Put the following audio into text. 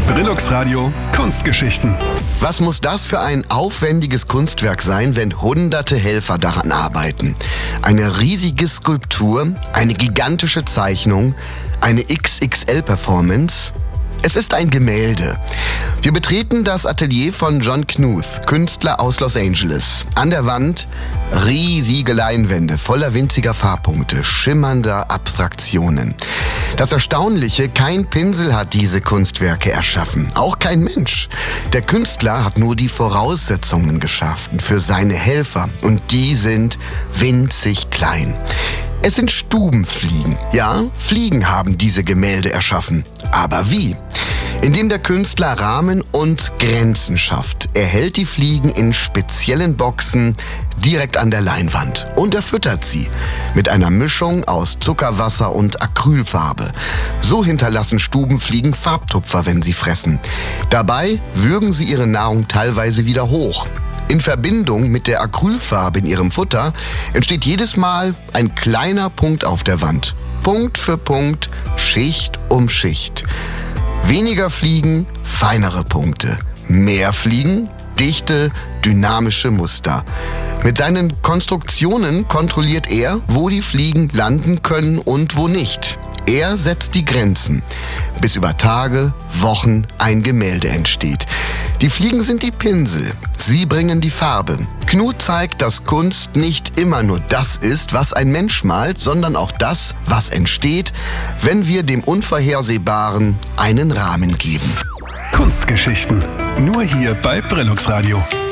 Brillux Radio Kunstgeschichten. Was muss das für ein aufwendiges Kunstwerk sein, wenn hunderte Helfer daran arbeiten? Eine riesige Skulptur, eine gigantische Zeichnung, eine XXL-Performance? Es ist ein Gemälde. Wir betreten das Atelier von John Knuth, Künstler aus Los Angeles. An der Wand riesige Leinwände voller winziger Farbpunkte, schimmernder Abstraktionen. Das Erstaunliche, kein Pinsel hat diese Kunstwerke erschaffen, auch kein Mensch. Der Künstler hat nur die Voraussetzungen geschaffen für seine Helfer und die sind winzig klein. Es sind Stubenfliegen. Ja, Fliegen haben diese Gemälde erschaffen. Aber wie? Indem der Künstler Rahmen und Grenzen schafft. Er hält die Fliegen in speziellen Boxen direkt an der Leinwand und er füttert sie mit einer Mischung aus Zuckerwasser und Acrylfarbe. So hinterlassen Stubenfliegen Farbtupfer, wenn sie fressen. Dabei würgen sie ihre Nahrung teilweise wieder hoch. In Verbindung mit der Acrylfarbe in ihrem Futter entsteht jedes Mal ein kleiner Punkt auf der Wand. Punkt für Punkt, Schicht um Schicht. Weniger Fliegen, feinere Punkte. Mehr Fliegen, dichte, dynamische Muster. Mit seinen Konstruktionen kontrolliert er, wo die Fliegen landen können und wo nicht. Er setzt die Grenzen, bis über Tage, Wochen ein Gemälde entsteht. Die Fliegen sind die Pinsel, sie bringen die Farbe. Knuth zeigt, dass Kunst nicht immer nur das ist, was ein Mensch malt, sondern auch das, was entsteht, wenn wir dem Unvorhersehbaren einen Rahmen geben. Kunstgeschichten. Nur hier bei Brillux Radio.